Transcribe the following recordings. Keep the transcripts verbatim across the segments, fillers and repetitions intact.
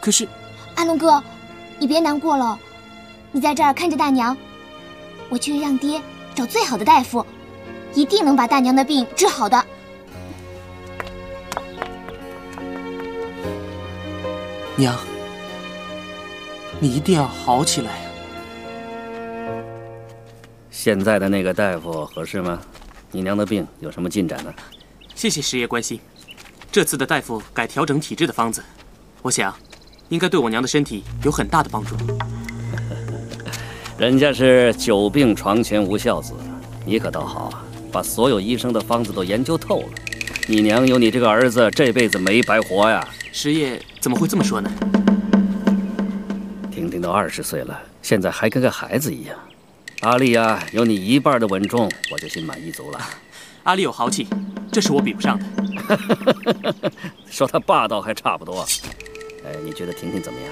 可是， 阿龙哥，你别难过了，你在这儿看着大娘，我去让爹找最好的大夫，一定能把大娘的病治好的。 娘，你一定要好起来啊！ 现在的那个大夫合适吗？你娘的病有什么进展呢？ 谢谢师爷关心。这次的大夫改调整体质的方子，我想应该对我娘的身体有很大的帮助。 人家是久病床前无孝子，你可倒好啊，把所有医生的方子都研究透了。你娘有你这个儿子，这辈子没白活呀。 师爷怎么会这么说呢？ 婷婷都二十岁了，现在还跟个孩子一样。阿丽呀，有你一半的稳重，我就心满意足了。 阿丽有豪气，这是我比不上的。 说他霸道还差不多。哎，你觉得婷婷怎么样？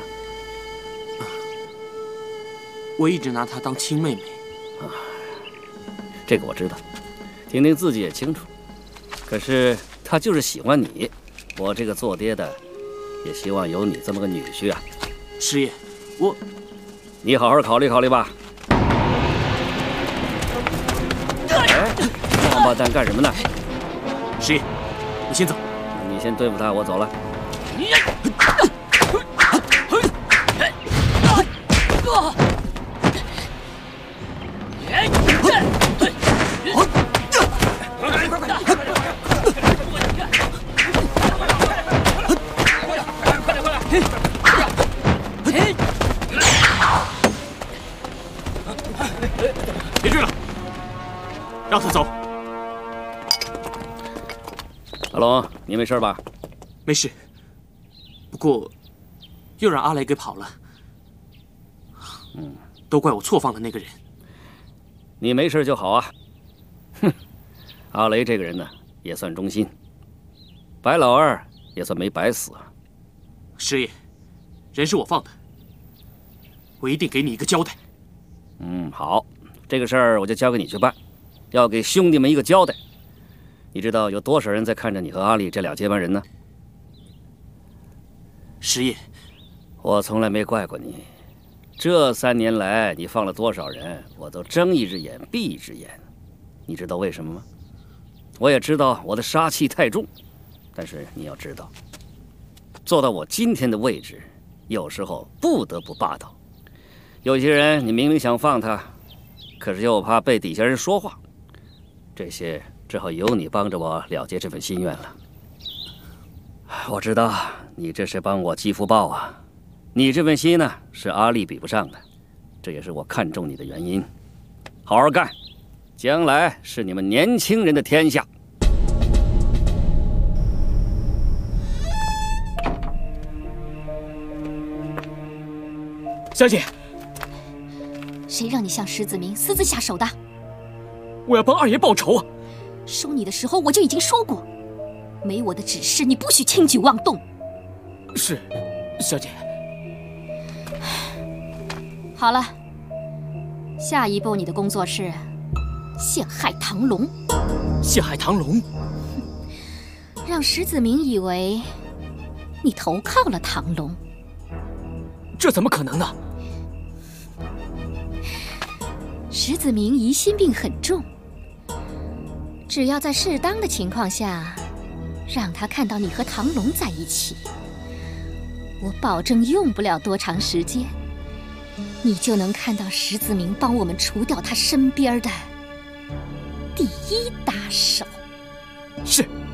我一直拿她当亲妹妹。 啊，这个我知道，婷婷自己也清楚。可是她就是喜欢你，我这个做爹的，也希望有你这么个女婿啊。 师爷，我…… 你好好考虑考虑吧。哎，王八蛋干什么呢？ 师爷，你先走。 你先对付他，我走了。 别追了，让他走。 阿龙，你没事吧？ 没事，不过又让阿雷给跑了。 嗯， 都怪我错放了那个人。 你没事就好啊。哼，阿雷这个人呢，也算忠心，白老二也算没白死啊。 师爷，人是我放的，我一定给你一个交代。 嗯，好，这个事儿我就交给你去办，要给兄弟们一个交代。你知道有多少人在看着你和阿丽这俩接班人呢？ 师爷， 我从来没怪过你。这三年来，你放了多少人，我都睁一只眼闭一只眼。你知道为什么吗？我也知道我的杀气太重，但是你要知道，做到我今天的位置，有时候不得不霸道。有些人你明明想放他，可是又怕被底下人说话，这些只好由你帮着我了结这份心愿了。我知道你这是帮我积福报啊。你这份心呢，是阿丽比不上的，这也是我看中你的原因。好好干，将来是你们年轻人的天下。 小姐， 谁让你向石子明私自下手的？ 我要帮二爷报仇啊！ 收你的时候我就已经说过，没我的指示，你不许轻举妄动。 是，小姐。 好了，下一步你的工作是陷害唐龙。 陷害唐龙？ 让石子明以为你投靠了唐龙。 这怎么可能呢？ 石子明疑心病很重，只要在适当的情况下，让他看到你和唐龙在一起，我保证用不了多长时间，你就能看到石子明帮我们除掉他身边的第一打手。 是。